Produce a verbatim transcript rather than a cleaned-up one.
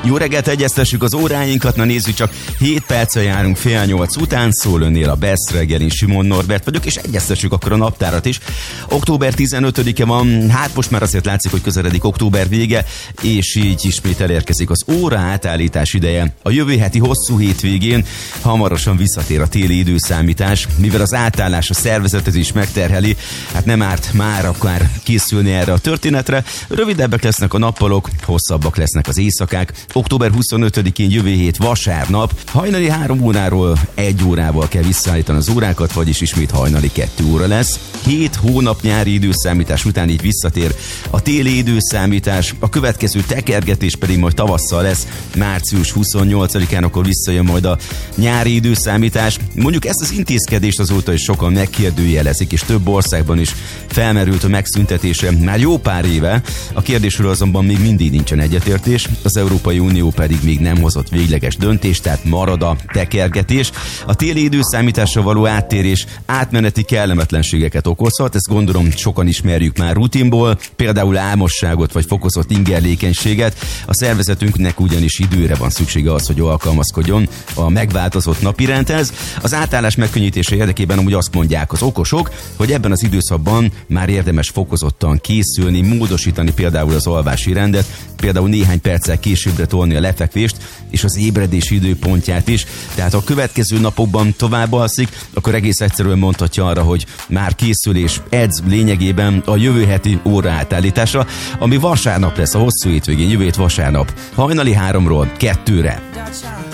Jó reggelt, egyeztessük az óráinkat, na nézzük csak, hét perccel járunk fél nyolc után, szól önnél a Best reggel, én Simon Norbert vagyok, és egyeztessük akkor a naptárat is. október tizenötödike van, hát most már azért látszik, hogy közeledik október vége, és így ismét elérkezik az óra átállítás ideje. A jövő heti hosszú hétvégén hamarosan visszatér a téli időszámítás, mivel az átállás a szervezetet is megterheli, hát nem árt már akár készülni erre a történetre. Rövidebbek lesznek a nappalok, hosszabbak lesznek az éjszakák. október huszonötödikén jövő hét vasárnap hajnali három óráról egy órával kell visszaállítani az órákat, vagyis ismét hajnali kettő óra lesz. Hét hónap nyári időszámítás után így visszatér a téli időszámítás, a következő tekergetés pedig majd tavasszal lesz, március huszonnyolcadikán, akkor visszajön majd a nyári időszámítás. Mondjuk ezt az intézkedést azóta is sokan megkérdőjelezik, és több országban is felmerült a megszüntetése már jó pár éve. A kérdésről azonban még mindig nincsen egyetértés, az Európai Unió pedig még nem hozott végleges döntést, tehát marad a tekergetés. A téli időszámításra való áttérés átmeneti kellemetlenségeket okozhat, ezt gondolom sokan ismerjük már rutinból, például álmosságot vagy fokozott ingerlékenységet. A szervezetünknek ugyanis időre van szüksége az, hogy alkalmazkodjon a megváltozott napirendhez. Az átállás megkönnyítése érdekében amúgy azt mondják az okosok, hogy ebben az időszakban már érdemes fokozottan készülni, módosítani például az alvási rendet, például néhány perccel későbbre tolni a lefekvést és az ébredési időpontját is. Tehát ha a következő napokban tovább alszik, akkor egész egyszerűen mondhatja arra, hogy már készül és edz lényegében a jövő heti óra átállításra, ami vasárnap lesz, a hosszú hétvégén, jövő hét vasárnap, hajnali háromról kettőre.